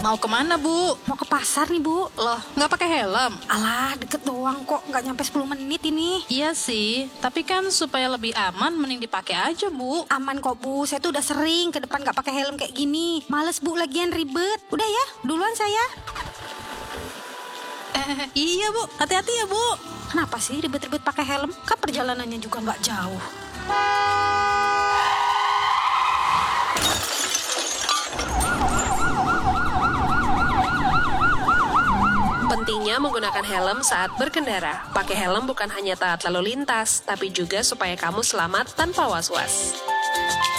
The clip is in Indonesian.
Mau kemana, Bu? Mau ke pasar nih, Bu. Loh, nggak pakai helm? Alah, deket doang kok, nggak nyampe 10 menit ini. Iya sih, tapi kan supaya lebih aman mending dipakai aja, Bu. Aman kok, Bu. Saya tuh udah sering ke depan nggak pakai helm kayak gini. Males, Bu, lagian ribet. Udah ya, duluan saya. Iya, Bu. Hati-hati ya, Bu. Kenapa sih ribet-ribet pakai helm? Kan perjalanannya juga nggak jauh. Pentingnya menggunakan helm saat berkendara. Pakai helm bukan hanya taat lalu lintas, tapi juga supaya kamu selamat tanpa was-was.